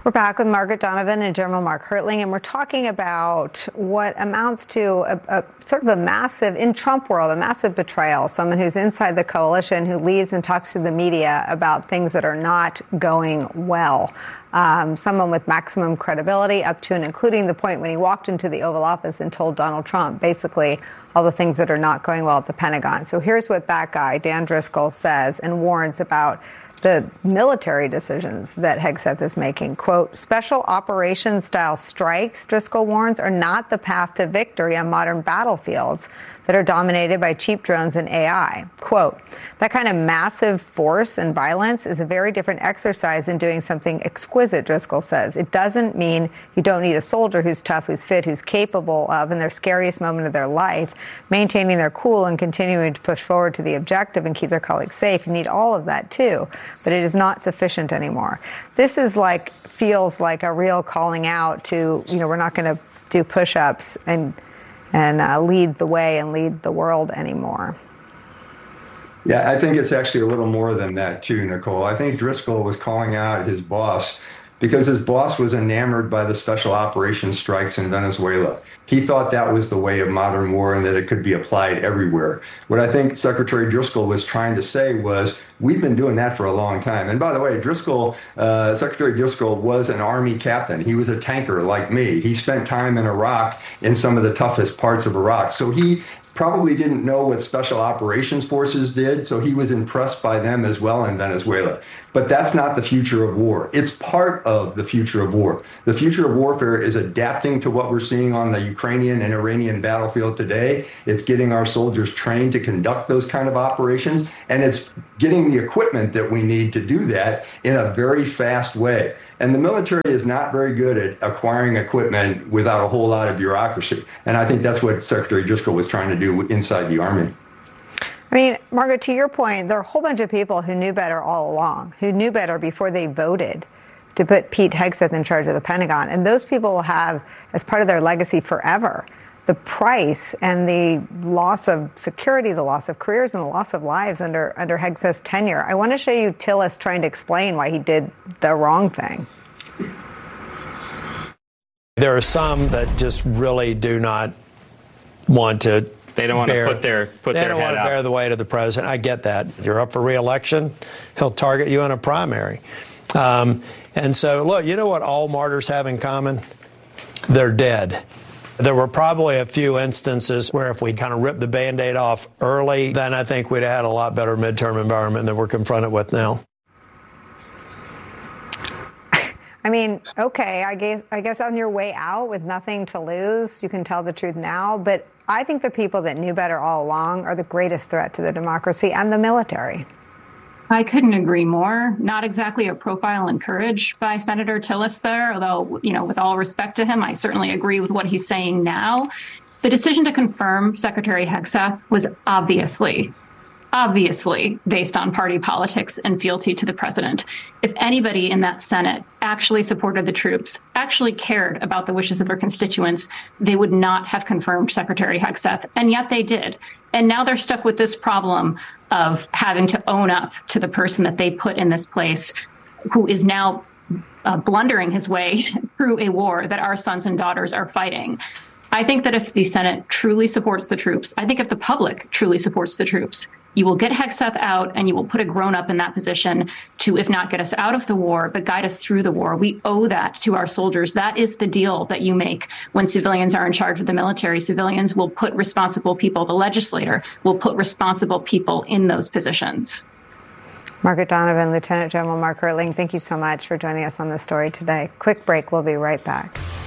We're back with Margaret Donovan and General Mark Hertling, and we're talking about what amounts to a sort of a massive, in Trump world, a massive betrayal. Someone who's inside the coalition who leaves and talks to the media about things that are not going well. Someone with maximum credibility up to and including the point when he walked into the Oval Office and told Donald Trump basically all the things that are not going well at the Pentagon. So here's what that guy, Dan Driscoll, says and warns about the military decisions that Hegseth is making. Quote, special operations style strikes, Driscoll warns, are not the path to victory on modern battlefields that are dominated by cheap drones and AI. Quote, that kind of massive force and violence is a very different exercise than doing something exquisite, Driscoll says. It doesn't mean you don't need a soldier who's tough, who's fit, who's capable of, in their scariest moment of their life, maintaining their cool and continuing to push forward to the objective and keep their colleagues safe. You need all of that too, but it is not sufficient anymore. This is feels like a real calling out to, we're not going to do push-ups and lead the way and lead the world anymore. Yeah, I think it's actually a little more than that too, Nicole. I think Driscoll was calling out his boss because his boss was enamored by the special operations strikes in Venezuela. He thought that was the way of modern war and that it could be applied everywhere. What I think Secretary Driscoll was trying to say was, we've been doing that for a long time. And by the way, Secretary Driscoll was an Army captain. He was a tanker like me. He spent time in Iraq in some of the toughest parts of Iraq. So he probably didn't know what special operations forces did, so he was impressed by them as well in Venezuela. But that's not the future of war. It's part of the future of war. The future of warfare is adapting to what we're seeing on the Ukrainian and Iranian battlefield today. It's getting our soldiers trained to conduct those kind of operations, and it's getting the equipment that we need to do that in a very fast way. And the military is not very good at acquiring equipment without a whole lot of bureaucracy. And I think that's what Secretary Driscoll was trying to do inside the Army. I mean, Margaret, to your point, there are a whole bunch of people who knew better all along, who knew better before they voted to put Pete Hegseth in charge of the Pentagon. And those people will have, as part of their legacy forever, the price and the loss of security, the loss of careers, and the loss of lives under Hegseth's tenure. I want to show you Tillis trying to explain why he did the wrong thing. There are some that just really do not want to. They don't want to put their They don't want to bear the weight of the president. I get that. You're up for re-election, he'll target you in a primary. And so, look, you know what all martyrs have in common? They're dead. There were probably a few instances where if we'd kind of ripped the Band-Aid off early, then I think we'd have had a lot better midterm environment than we're confronted with now. I mean, okay, I guess on your way out with nothing to lose, you can tell the truth now. But I think the people that knew better all along are the greatest threat to the democracy and the military. I couldn't agree more. Not exactly a profile in courage by Senator Tillis there, although, with all respect to him, I certainly agree with what he's saying now. The decision to confirm Secretary Hegseth was obviously based on party politics and fealty to the president. If anybody in that Senate actually supported the troops, actually cared about the wishes of their constituents, they would not have confirmed Secretary Hegseth, and yet they did. And now they're stuck with this problem of having to own up to the person that they put in this place, who is now blundering his way through a war that our sons and daughters are fighting. I think that if the Senate truly supports the troops, I think if the public truly supports the troops, you will get Hegseth out and you will put a grown-up in that position to, if not get us out of the war, but guide us through the war. We owe that to our soldiers. That is the deal that you make when civilians are in charge of the military. Civilians will put responsible people, the legislator will put responsible people in those positions. Margaret Donovan, Lieutenant General Mark Hertling, thank you so much for joining us on this story today. Quick break. We'll be right back.